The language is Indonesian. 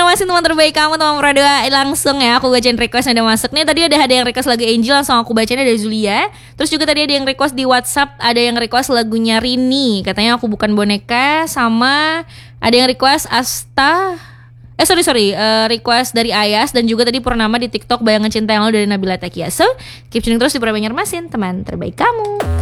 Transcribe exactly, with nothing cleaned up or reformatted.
masih teman terbaik kamu, teman Pradua. Langsung ya aku bacain request yang udah masuk nih. Tadi udah ada yang request lagu Angel, langsung aku bacain dari Zulia. Terus juga tadi ada yang request di WhatsApp, ada yang request lagunya Rini, katanya Aku Bukan Boneka. Sama ada yang request Asta Eh sorry sorry uh, request dari Ayas. Dan juga tadi Purnama di TikTok Bayangan Cinta Yang Lalu dari Nabila Takia. So keep tuning terus di Pradua Banjarmasin, teman terbaik kamu.